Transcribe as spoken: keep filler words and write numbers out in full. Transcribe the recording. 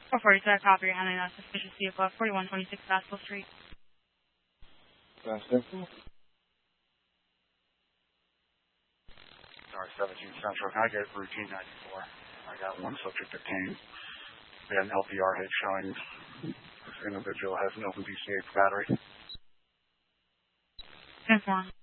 four forty, sir, copy. You're handling that suspicious vehicle at forty-one twenty-six Baskell Street. That's simple. Sorry, seventeen Central. Can I get routine ninety-four? I got one subject detained. We had an L P R hit showing this individual has an open D C H battery. ten four.